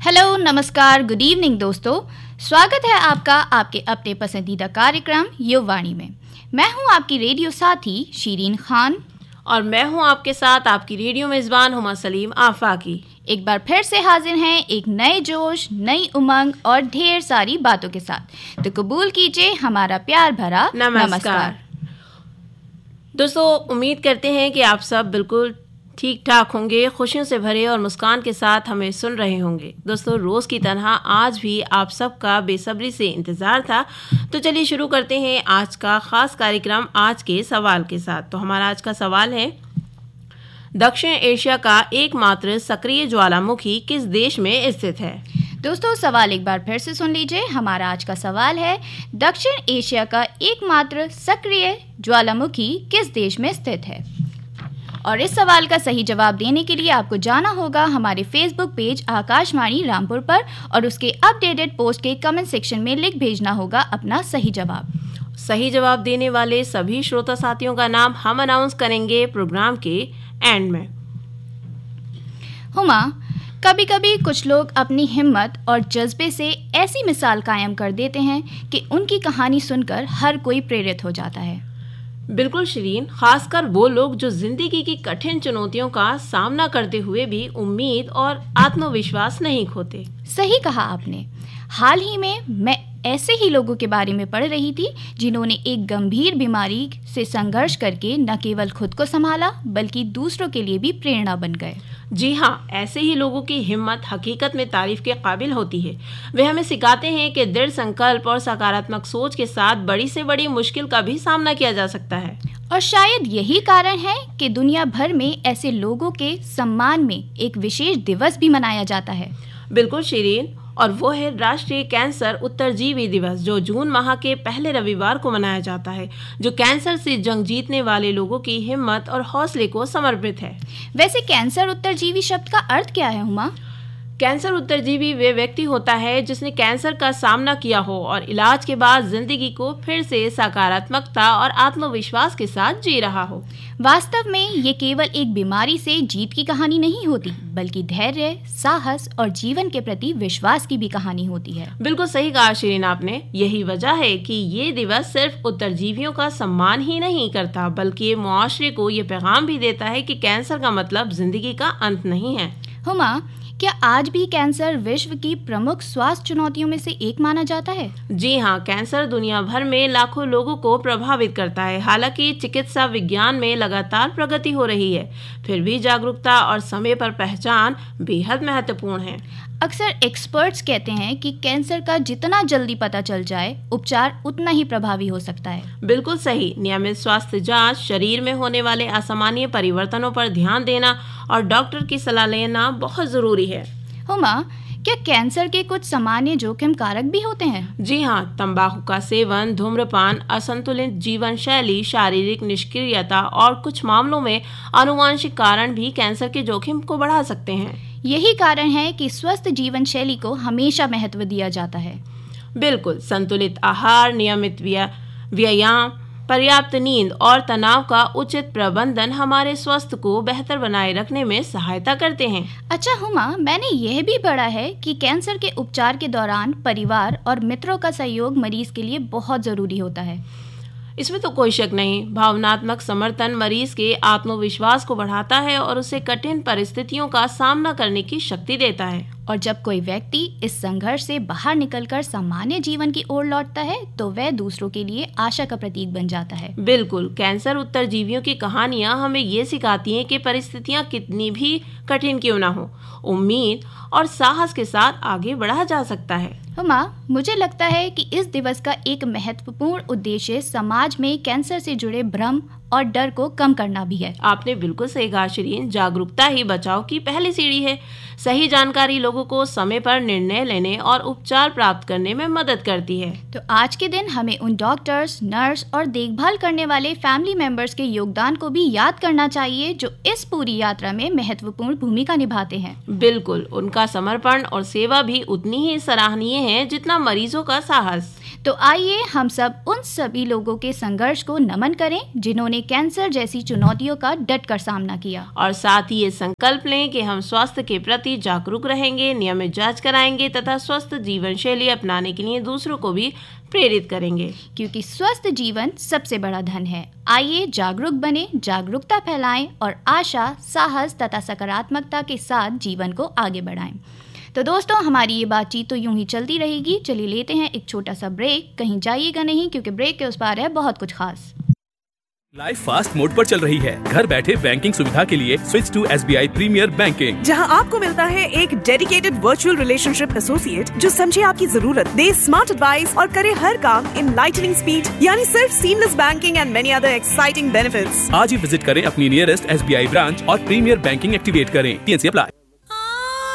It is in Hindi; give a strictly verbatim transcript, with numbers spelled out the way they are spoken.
हेलो, नमस्कार, गुड इवनिंग दोस्तों। स्वागत है आपका आपके अपने पसंदीदा कार्यक्रम युववाणी में। मैं हूं आपकी रेडियो साथी शीरीन खान और मैं हूं आपके साथ आपकी रेडियो मेजबान हुमा सलीम आफाकी। एक बार फिर से हाजिर हैं एक नए जोश, नई उमंग और ढेर सारी बातों के साथ। तो कबूल कीजिए हमारा प्यार भरा नमस्कार, नमस्कार। दोस्तों, उम्मीद करते हैं कि आप सब बिल्कुल ठीक ठाक होंगे, खुशियों से भरे और मुस्कान के साथ हमें सुन रहे होंगे। दोस्तों, रोज़ की तरह आज भी आप सबका बेसब्री से इंतज़ार था। तो चलिए शुरू करते हैं आज का ख़ास कार्यक्रम आज के सवाल के साथ। तो हमारा आज का सवाल है, दक्षिण एशिया का एकमात्र सक्रिय ज्वालामुखी किस देश में स्थित है? दोस्तों, सवाल एक बार फिर से सुन लीजिए। हमारा आज का सवाल है, दक्षिण एशिया का एकमात्र सक्रिय ज्वालामुखी किस देश में स्थित है? और इस सवाल का सही जवाब देने के लिए आपको जाना होगा हमारे फेसबुक पेज आकाशवाणी रामपुर पर और उसके अपडेटेड पोस्ट के कमेंट सेक्शन में लिख भेजना होगा अपना सही जवाब। सही जवाब देने वाले सभी श्रोता साथियों का नाम हम अनाउंस करेंगे प्रोग्राम के एंड में। हुमा, कभी कभी कुछ लोग अपनी हिम्मत और जज्बे से ऐसी मिसाल कायम कर देते हैं कि उनकी कहानी सुनकर हर कोई प्रेरित हो जाता है। बिल्कुल शिरीन, खासकर वो लोग जो जिंदगी की कठिन चुनौतियों का सामना करते हुए भी उम्मीद और आत्मविश्वास नहीं खोते। सही कहा आपने। हाल ही में मैं ऐसे ही लोगों के बारे में पढ़ रही थी जिन्होंने एक गंभीर बीमारी से संघर्ष करके न केवल खुद को संभाला बल्कि दूसरों के लिए भी प्रेरणा बन गए। जी हाँ, ऐसे ही लोगों की हिम्मत हकीकत में तारीफ के काबिल होती है। वे हमें सिखाते हैं कि दृढ़ संकल्प और सकारात्मक सोच के साथ बड़ी से बड़ी मुश्किल का भी सामना किया जा सकता है। और शायद यही कारण है कि दुनिया भर में ऐसे लोगों के सम्मान में एक विशेष दिवस भी मनाया जाता है। बिल्कुल शिरीन, और वो है राष्ट्रीय कैंसर उत्तरजीवी दिवस, जो जून माह के पहले रविवार को मनाया जाता है, जो कैंसर से जंग जीतने वाले लोगों की हिम्मत और हौसले को समर्पित है। वैसे कैंसर उत्तरजीवी शब्द का अर्थ क्या है हुमा? कैंसर उत्तरजीवी वे व्यक्ति होता है जिसने कैंसर का सामना किया हो और इलाज के बाद जिंदगी को फिर से सकारात्मकता और आत्मविश्वास के साथ जी रहा हो। वास्तव में ये केवल एक बीमारी से जीत की कहानी नहीं होती, बल्कि धैर्य, साहस और जीवन के प्रति विश्वास की भी कहानी होती है। बिल्कुल सही कहा शिरीन आपने। यही वजह है कि ये दिवस सिर्फ उत्तरजीवियों का सम्मान ही नहीं करता, बल्कि ये मुआशरे को ये पैगाम भी देता है कि कैंसर का मतलब जिंदगी का अंत नहीं है। हुमा, क्या आज भी कैंसर विश्व की प्रमुख स्वास्थ्य चुनौतियों में से एक माना जाता है? जी हाँ, कैंसर दुनिया भर में लाखों लोगों को प्रभावित करता है। हालांकि चिकित्सा विज्ञान में लगातार प्रगति हो रही है, फिर भी जागरूकता और समय पर पहचान बेहद महत्वपूर्ण है। अक्सर एक्सपर्ट्स कहते हैं कि कैंसर का जितना जल्दी पता चल जाए, उपचार उतना ही प्रभावी हो सकता है। बिल्कुल सही। नियमित स्वास्थ्य जांच, शरीर में होने वाले असामान्य परिवर्तनों पर ध्यान देना और डॉक्टर की सलाह लेना बहुत जरूरी है। हुमा, क्या कैंसर के कुछ सामान्य जोखिम कारक भी होते हैं? जी हाँ, तंबाकू का सेवन, धूम्रपान, असंतुलित जीवन शैली, शारीरिक निष्क्रियता और कुछ मामलों में आनुवंशिक कारण भी कैंसर के जोखिम को बढ़ा सकते हैं। यही कारण है कि स्वस्थ जीवन शैली को हमेशा महत्व दिया जाता है। बिल्कुल, संतुलित आहार, नियमित व्यायाम, पर्याप्त नींद और तनाव का उचित प्रबंधन हमारे स्वास्थ्य को बेहतर बनाए रखने में सहायता करते हैं। अच्छा हुमा, मैंने यह भी पढ़ा है कि कैंसर के उपचार के दौरान परिवार और मित्रों का सहयोग मरीज के लिए बहुत जरूरी होता है। इसमें तो कोई शक नहीं। भावनात्मक समर्थन मरीज के आत्मविश्वास को बढ़ाता है और उसे कठिन परिस्थितियों का सामना करने की शक्ति देता है। और जब कोई व्यक्ति इस संघर्ष से बाहर निकलकर सामान्य जीवन की ओर लौटता है तो वह दूसरों के लिए आशा का प्रतीक बन जाता है। बिल्कुल, कैंसर उत्तरजीवियों की कहानियां हमें ये सिखाती हैं कि परिस्थितियां कितनी भी कठिन क्यों ना हो, उम्मीद और साहस के साथ आगे बढ़ा जा सकता है। हुमा, मुझे लगता है कि इस दिवस का एक महत्वपूर्ण उद्देश्य समाज में कैंसर से जुड़े भ्रम और डर को कम करना भी है। आपने बिल्कुल सही कहा शिरीन। जागरूकता ही बचाव की पहली सीढ़ी है। सही जानकारी लोगों को समय पर निर्णय लेने और उपचार प्राप्त करने में मदद करती है। तो आज के दिन हमें उन डॉक्टर्स, नर्स और देखभाल करने वाले फैमिली मेंबर्स के योगदान को भी याद करना चाहिए जो इस पूरी यात्रा में महत्वपूर्ण भूमिका निभाते हैं। बिल्कुल, उनका समर्पण और सेवा भी उतनी ही सराहनीय है जितना मरीजों का साहस। तो आइए हम सब उन सभी लोगों के संघर्ष को नमन करें जिन्होंने कैंसर जैसी चुनौतियों का डट कर सामना किया, और साथ ही ये संकल्प लें कि हम स्वास्थ्य के प्रति जागरूक रहेंगे, नियमित जांच कराएंगे तथा स्वस्थ जीवन शैली अपनाने के लिए दूसरों को भी प्रेरित करेंगे, क्योंकि स्वस्थ जीवन सबसे बड़ा धन है। आइए जागरूक बने, जागरूकता फैलाएं और आशा, साहस तथा सकारात्मकता के साथ जीवन को आगे बढ़ाएं। तो दोस्तों, हमारी ये बातचीत तो यूं ही चलती रहेगी। चलिए लेते हैं एक छोटा सा ब्रेक। कहीं जाइएगा नहीं, क्योंकि ब्रेक के उस पार है बहुत कुछ खास। लाइफ फास्ट मोड पर चल रही है। घर बैठे बैंकिंग सुविधा के लिए switch to S B I premiere banking, जहां आपको मिलता है एक डेडिकेटेड वर्चुअल रिलेशनशिप एसोसिएट जो समझे आपकी जरूरत, दे स्मार्ट एडवाइस और करे हर काम इन लाइटनिंग स्पीड, यानी सिर्फ seamless banking and many other exciting benefits. आज ही विजिट करें अपनी nearest S B I branch और प्रीमियर बैंकिंग एक्टिवेट करें। T N C apply.